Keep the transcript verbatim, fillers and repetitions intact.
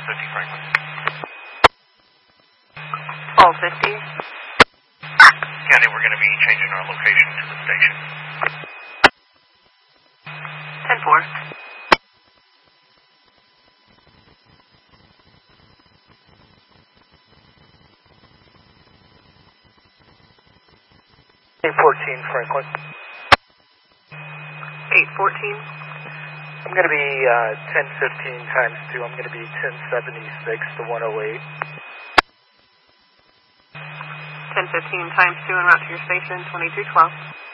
fifty Franklin. twelve fifty. County, we're going to be changing our location to the station. ten four. eight fourteen Franklin. eight fourteen. I'm going to be uh, ten fifteen times two. I'm going to be ten seventy-six to one oh eight. ten fifteen times two en route to your station, twenty-two twelve.